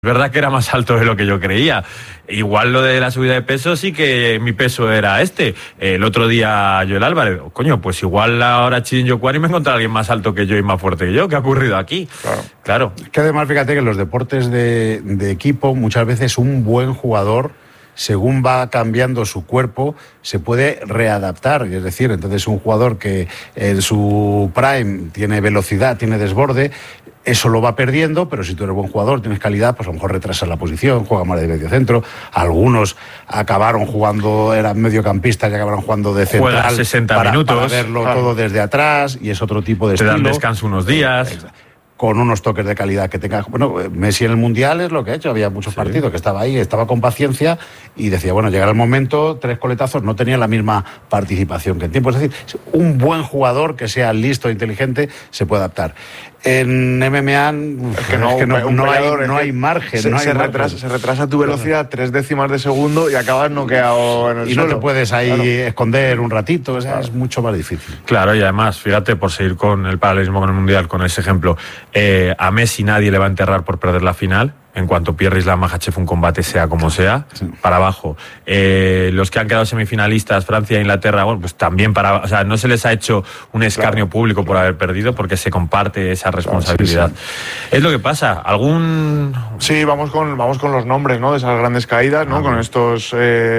Es verdad que era más alto de lo que yo creía. Igual lo de la subida de peso sí que mi peso era este. El otro día Joel Álvarez, coño, pues igual ahora Chidin Yokuani me encontré a alguien más alto que yo y más fuerte que yo. ¿Qué ha ocurrido aquí? Claro. Es que además fíjate que en los deportes de equipo muchas veces un buen jugador, según va cambiando su cuerpo, se puede readaptar. Es decir, entonces un jugador que en su prime tiene velocidad, tiene desborde, eso lo va perdiendo, pero si tú eres buen jugador, tienes calidad, pues a lo mejor retrasas la posición, juega más de medio centro. Algunos acabaron jugando, eran mediocampistas y acabaron jugando de central. Juega 60 minutos. Para verlo todo desde atrás, y es otro tipo de estilo. Te dan descanso unos días. Con unos toques de calidad que tenga. Bueno, Messi en el Mundial es lo que ha hecho. Había muchos partidos que estaba ahí, estaba con paciencia y decía, bueno, llegará el momento, 3 coletazos, no tenía la misma participación que en tiempo. Es decir, un buen jugador que sea listo e inteligente se puede adaptar. En MMA no hay margen. Se retrasa tu velocidad 3 décimas de segundo y acabas noqueado en el suelo. No te puedes ahí esconder un ratito, o sea, es mucho más difícil. Claro, y además, fíjate, por seguir con el paralelismo con el Mundial, con ese ejemplo, a Messi nadie le va a enterrar por perder la final. En cuanto Pierre Islam Makhachev un combate, sea como sea, para abajo. Los que han quedado semifinalistas, Francia e Inglaterra, bueno, pues también o sea, no se les ha hecho un escarnio público por haber perdido, porque se comparte esa responsabilidad. Es lo que pasa. Sí, vamos con los nombres, ¿no? De esas grandes caídas, ¿no? Con estos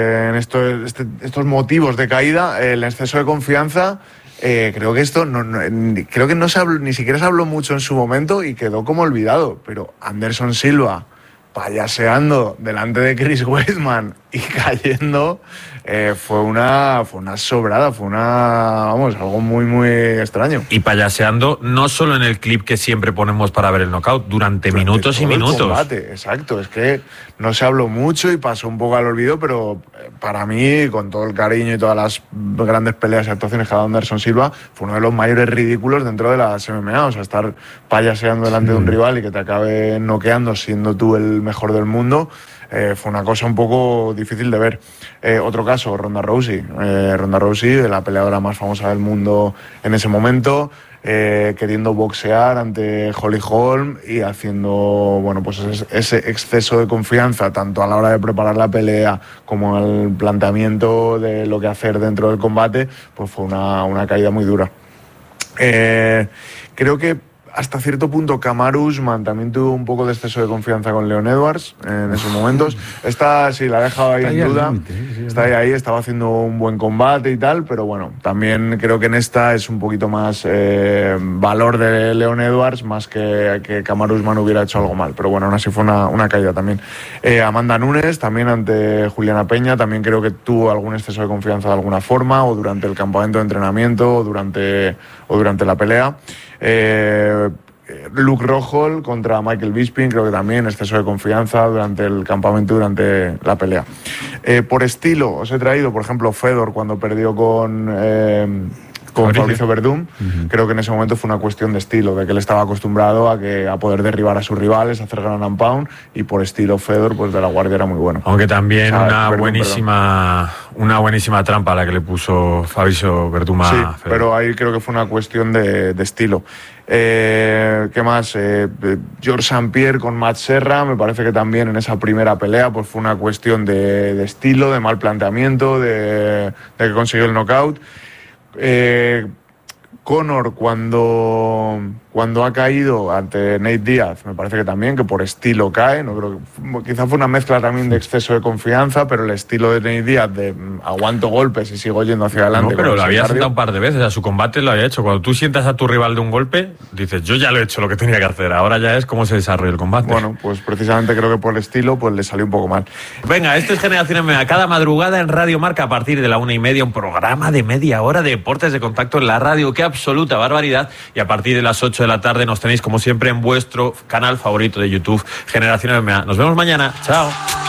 motivos de caída, el exceso de confianza. Creo que creo que ni siquiera se habló mucho en su momento y quedó como olvidado, pero Anderson Silva payaseando delante de Chris Weidman y cayendo, fue una sobrada, algo muy, muy extraño. Y payaseando no solo en el clip que siempre ponemos para ver el knockout, durante minutos y minutos. Combate, exacto, es que no se habló mucho y pasó un poco al olvido, pero para mí, con todo el cariño y todas las grandes peleas y actuaciones que ha dado Anderson Silva, fue uno de los mayores ridículos dentro de las MMA. O sea, estar payaseando delante de un rival y que te acabe noqueando siendo tú el mejor del mundo, fue una cosa un poco difícil de ver. Otro caso, Ronda Rousey, la peleadora más famosa del mundo en ese momento, queriendo boxear ante Holly Holm y haciendo, bueno, pues ese exceso de confianza tanto a la hora de preparar la pelea como al planteamiento de lo que hacer dentro del combate, pues fue una caída muy dura. Creo que hasta cierto punto Kamaru Usman también tuvo un poco de exceso de confianza con Leon Edwards en esos momentos. Esta sí la ha dejado ahí en duda. Está ahí, estaba haciendo un buen combate y tal, pero bueno, también creo que en esta es un poquito más valor de Leon Edwards más que Kamaru Usman hubiera hecho algo mal. Pero bueno, aún así fue una caída también. Amanda Nunes también ante Juliana Peña, también creo que tuvo algún exceso de confianza de alguna forma, o durante el campamento de entrenamiento o durante la pelea. Luke Rockhold contra Michael Bisping, creo que también exceso de confianza durante el campamento, durante la pelea. Por estilo, os he traído, por ejemplo, Fedor cuando perdió con Fabricio Verdum. Creo que en ese momento fue una cuestión de estilo, de que él estaba acostumbrado a poder derribar a sus rivales, a hacer ground and pound, y por estilo Fedor, pues de la guardia era muy bueno. Aunque también una buenísima trampa la que le puso Fabricio Verdum a Fedor. Pero ahí creo que fue una cuestión de estilo. ¿Qué más? George St. Pierre con Matt Serra, me parece que también en esa primera pelea pues fue una cuestión de estilo, de mal planteamiento, de que consiguió el knockout. Conor cuando ha caído ante Nate Diaz, me parece que también, que por estilo cae, no creo que, quizá fue una mezcla también de exceso de confianza, pero el estilo de Nate Diaz de aguanto golpes y sigo yendo hacia adelante. No, pero lo había sentado un par de veces, a su combate lo había hecho. Cuando tú sientas a tu rival de un golpe, dices, yo ya lo he hecho lo que tenía que hacer, ahora ya es cómo se desarrolla el combate. Bueno, pues precisamente creo que por el estilo pues le salió un poco mal. Venga, esto es Generación MMA, cada madrugada en Radio Marca a partir de la 1:30, un programa de media hora de deportes de contacto en la radio, qué absoluta barbaridad, y a partir de las 8 de la tarde nos tenéis como siempre en vuestro canal favorito de YouTube, Generación MMA. Nos vemos mañana, chao.